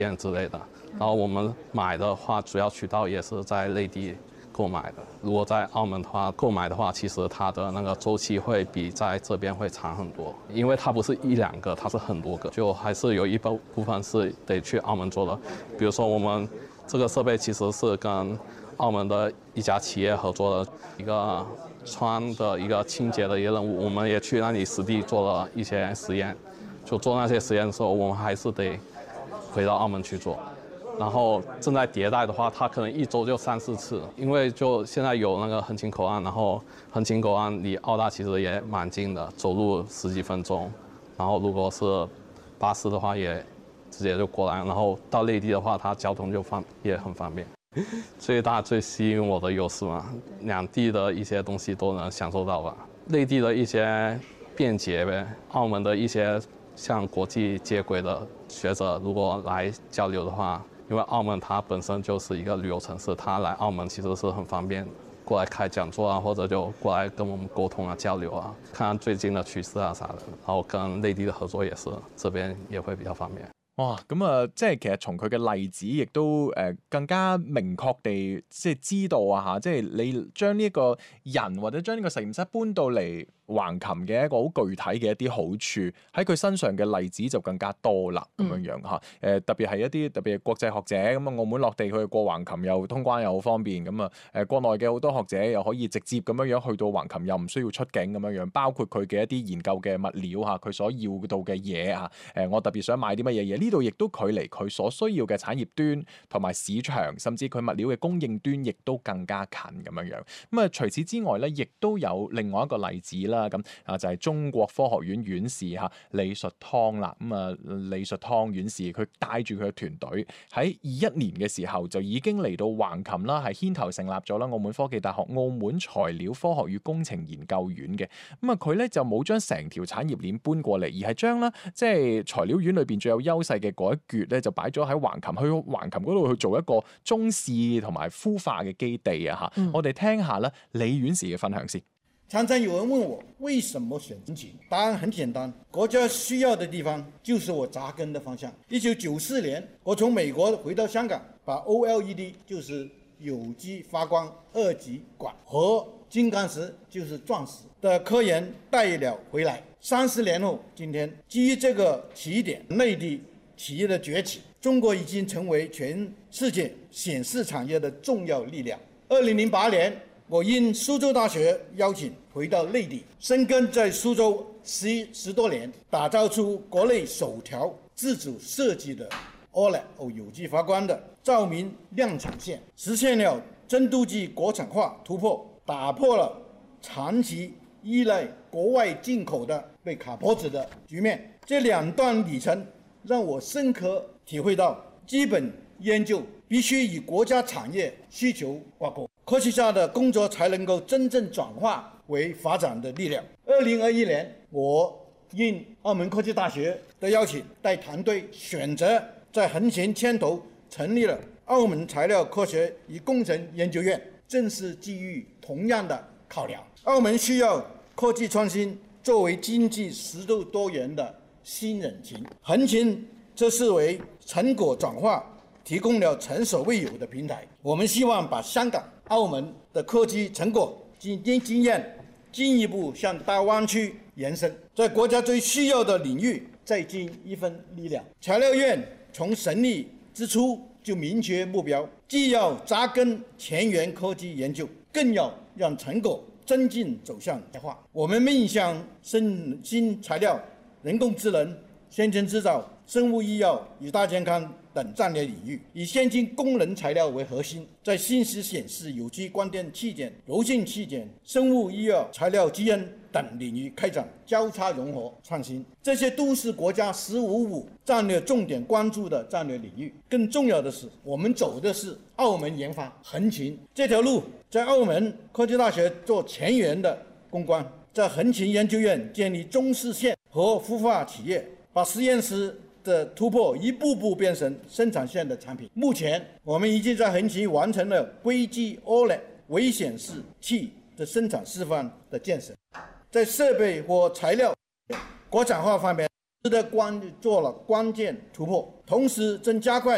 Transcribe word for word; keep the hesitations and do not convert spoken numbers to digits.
验之类的。然后我们买的话，主要渠道也是在内地购买的。如果在澳门的话，购买的话，其实它的那个周期会比在这边会长很多，因为它不是一两个，它是很多个，就还是有一部部分是得去澳门做的。比如说我们这个设备其实是跟澳门的一家企业合作的一个川的一个清洁的一个任务，我们也去那里实地做了一些实验。就做那些实验的时候，我们还是得回到澳门去做。然后正在迭代的话，它可能一周就三四次，因为就现在有那个横琴口岸，然后横琴口岸离澳大其实也蛮近的，走路十几分钟。然后如果是巴士的话，也直接就过来。然后到内地的话，它交通就方也很方便。最大最吸引我的优势嘛，两地的一些东西都能享受到吧。内地的一些便捷呗，澳门的一些像国际接轨的学者，如果来交流的话。因为澳门它本身就是一个旅游城市，他来澳门其实是很方便，过来开讲座啊，或者就過來跟我們溝通啊、交流啊，看看最近的趨勢啊啥的，然後跟內地的合作也是，這邊也會比較方便。 哇，咁啊，即係其實從佢嘅例子，亦都誒、呃、更加明確地即係知道啊嚇，即係你將呢一個人或者將呢個實驗室搬到嚟橫琴嘅一個好具體嘅一啲好處，喺佢身上嘅例子就更加多啦，咁樣樣嚇。誒特別係一啲特別係國際學者咁啊，澳門落地佢過橫琴又通關又好方便，咁啊誒國內嘅好多學者又可以直接咁樣樣去到橫琴，又唔需要出境咁樣樣，包括佢嘅一啲研究嘅物料嚇，佢所要到嘅嘢嚇，誒我特別想買啲乜嘢嘢，呢度亦都距離佢所需要嘅產業端同埋市場，甚至佢物料嘅供應端，亦都更加近咁樣樣。咁啊除此之外咧，亦都有另外一個例子啦。咁啊就係中國科學院院士嚇李術湯啦，咁啊李術湯院士佢帶住佢嘅團隊喺二一年嘅時候就已經嚟到橫琴啦，係牽頭成立咗啦澳門科技大學澳門材料科學與工程研究院嘅。咁啊佢咧就冇將成條產業鏈搬過嚟，而係將咧即係材料園裏邊最有優勢嘅嗰一橛咧就擺咗喺橫琴，去橫琴嗰度去做一個中試同埋孵化嘅基地啊嚇、嗯！我哋聽下咧李院士嘅分享先。 常常有人問我為什麼選橫琴，答案很簡單，國家需要的地方就是我扎根的方向。一九九四年，我從美國回到香港，把 O L E D 就是有機發光二極管和金剛石就是鑽石的科研帶了回來。三十年後，今天基於這個起點，內地企業的崛起，中國已經成為全世界顯示產業的重要力量。二零零八年，我因蘇州大學邀請回到內地，深耕在蘇州十十多年，打造出國內首條自主設計的 O L E D 有機發光的照明量產線，實現了深度計國產化突破，打破了長期依賴國外進口的被卡脖子的局面。這兩段里程讓我深刻體會到，基本研究必須與國家產業需求掛鈎，科學家的工作才能夠真正轉化為發展的力量。二零二一年，我應澳門科技大學的邀請，帶團隊選擇在橫琴牽頭成立了澳門材料科學與工程研究院，正是基於同樣的考量。澳門需要科技創新作為經濟適度多元的新引擎，橫琴則是為成果轉化提供了前所未有的平台。我們希望把香港、澳門的科技成果經經驗進一步向大灣區延伸，在國家最需要的領域再盡一份力量。材料院從成立之初就明確目標，既要扎根前沿科技研究，更要讓成果真正走向產業化。我們面向生新材料、人工智能、先進製造、生物醫藥與大健康等戰略領域，以先進功能材料為核心，在信息顯示、有機光電器件、柔性器件、生物醫藥材料基因等領域開展交叉融合創新。這些都是國家十五五戰略重點關注的戰略領域。更重要的是，我們走的是澳門研發橫琴這條路，在澳門科技大學做前沿的攻關，在橫琴研究院建立中試線和孵化企業，把實驗室的突破一步步變成生產線的產品。目前我們已經在橫琴完成了硅基 O L E D 微顯示器的生產示範的建設，在設備和材料國產化方面值得關做了關鍵突破，同時正加快